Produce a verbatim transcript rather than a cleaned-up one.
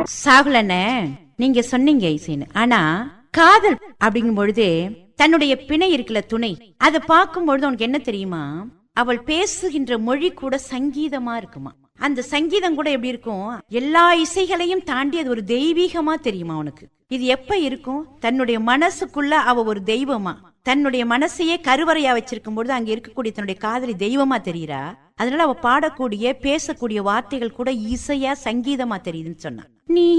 சாகுலன்னு நீங்க சொன்னீங்க இசைன்னு. ஆனா காதல் அப்படிங்கும் பொழுது தன்னுடைய பிணை இருக்குல்ல, துணை, அதை பார்க்கும் பொழுது உனக்கு என்ன தெரியுமா, அவள் பேசுகின்ற மொழி கூட சங்கீதமா இருக்குமா. அந்த சங்கீதம் கூட எப்படி இருக்கும், எல்லா இசைகளையும் தாண்டி அது ஒரு தெய்வீகமா தெரியுமா உனக்கு. இது எப்ப இருக்கும், தன்னுடைய மனசுக்குள்ள அவ ஒரு தெய்வமா, தன்னுடைய மனசையே கருவறையா வச்சிருக்கும் பொழுது அங்க இருக்கக்கூடிய தன்னுடைய காதலி தெய்வமா தெரியுறா. அதனால அவ பாடக்கூடிய பேசக்கூடிய வார்த்தைகள் கூட இசையா சங்கீதமா தெரியுதுன்னு சொன்னா. நீ